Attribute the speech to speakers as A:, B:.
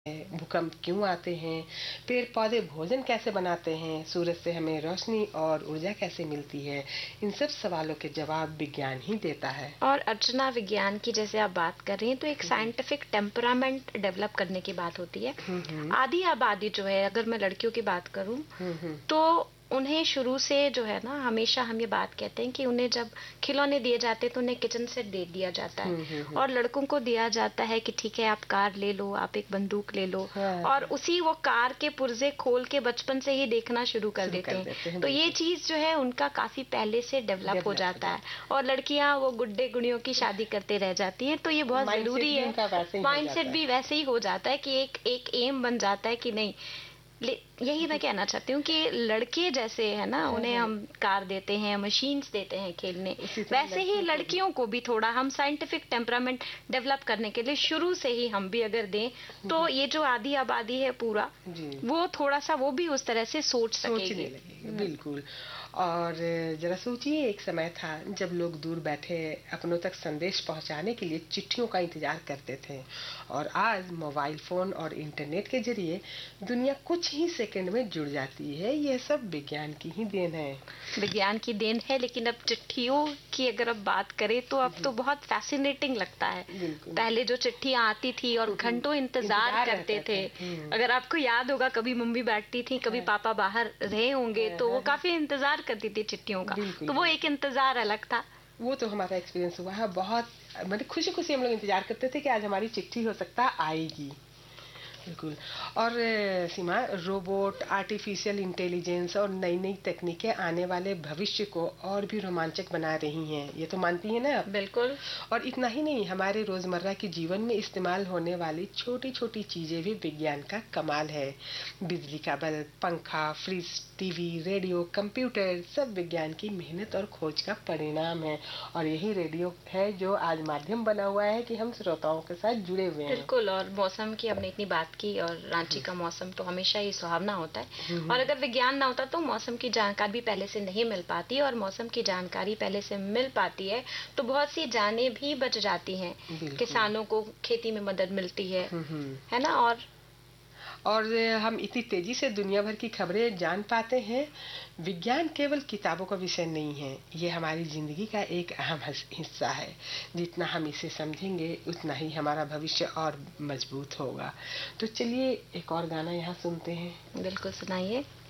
A: भूकंप क्यों आते हैं, पेड़ पौधे भोजन कैसे बनाते हैं, सूरज से हमें रोशनी और ऊर्जा कैसे मिलती है, इन सब सवालों के जवाब विज्ञान ही देता है।
B: और अर्चना, विज्ञान की जैसे आप बात कर रही हैं तो एक साइंटिफिक टेम्परामेंट डेवलप करने की बात होती है। आधी आबादी जो है, अगर मैं लड़कियों की बात करूं तो उन्हें शुरू से जो है ना, हमेशा हम ये बात कहते हैं कि उन्हें जब खिलौने दिए जाते हैं तो उन्हें किचन सेट दे दिया जाता है, और लड़कों को दिया जाता है कि ठीक है आप कार ले लो, आप एक बंदूक ले लो, और उसी वो कार के पुर्जे खोल के बचपन से ही देखना शुरू कर देते हैं। तो ये चीज जो है उनका काफी पहले से डेवलप हो जाता है, और लड़कियां वो गुड्डे गुड़ियों की शादी करते रह जाती हैं। तो ये बहुत जरूरी है, माइंडसेट भी वैसे ही हो जाता है कि एक एम बन जाता है कि नहीं। यही मैं कहना चाहती हूँ कि लड़के जैसे है ना, उन्हें हम कार देते हैं, मशीन्स देते हैं खेलने, वैसे ही लड़कियों को भी थोड़ा हम साइंटिफिक टेम्परामेंट डेवलप करने के लिए शुरू से ही हम भी अगर दें तो ये जो आधी आबादी है पूरा, वो थोड़ा सा वो भी उस तरह से सोच सकेगी।
A: बिल्कुल। और जरा सोचिए, एक समय था जब लोग दूर बैठे अपनों तक संदेश पहुंचाने के लिए चिट्ठियों का इंतजार करते थे, और आज मोबाइल फोन और इंटरनेट के जरिए दुनिया कुछ ही सेकंड में जुड़ जाती है। ये सब विज्ञान की ही देन है।
B: विज्ञान की देन है, लेकिन अब चिट्ठियों की अगर अब बात करें तो अब तो बहुत फैसिनेटिंग लगता है। पहले जो चिट्ठियां आती थी और घंटों इंतजार करते थे, अगर आपको याद होगा, कभी मम्मी बैठती थी, कभी पापा बाहर रहे होंगे, तो वो काफी इंतजार करती थी चिट्ठियों का, तो वो एक इंतजार अलग था।
A: वो तो हमारा एक्सपीरियंस हुआ है बहुत, मतलब खुशी खुशी हम लोग इंतजार करते थे कि आज हमारी चिट्ठी हो सकता आएगी। बिल्कुल। और सीमा, रोबोट, आर्टिफिशियल इंटेलिजेंस और नई नई तकनीकें आने वाले भविष्य को और भी रोमांचक बना रही हैं, ये तो मानती है ना आप?
B: बिल्कुल।
A: और इतना ही नहीं, हमारे रोजमर्रा के जीवन में इस्तेमाल होने वाली छोटी छोटी चीजें भी विज्ञान का कमाल है। बिजली का बल्ब, पंखा, फ्रिज, टीवी, रेडियो, कंप्यूटर, सब विज्ञान की मेहनत और खोज का परिणाम है। और यही रेडियो है जो आज माध्यम बना हुआ है कि हम श्रोताओं के साथ जुड़े हुए हैं।
B: बिल्कुल। और मौसम की हमने इतनी बात की, और रांची का मौसम तो हमेशा ही सुहावना होता है, और अगर विज्ञान ना होता तो मौसम की जानकारी भी पहले से नहीं मिल पाती, और मौसम की जानकारी पहले से मिल पाती है तो बहुत सी जानें भी बच जाती हैं, किसानों को खेती में मदद मिलती है ना।
A: और हम इतनी तेजी से दुनिया भर की खबरें जान पाते हैं। विज्ञान केवल किताबों का विषय नहीं है, ये हमारी जिंदगी का एक अहम हिस्सा है। जितना हम इसे समझेंगे उतना ही हमारा भविष्य और मजबूत होगा। तो चलिए एक और गाना यहाँ सुनते हैं।
B: बिल्कुल, सुनाइए।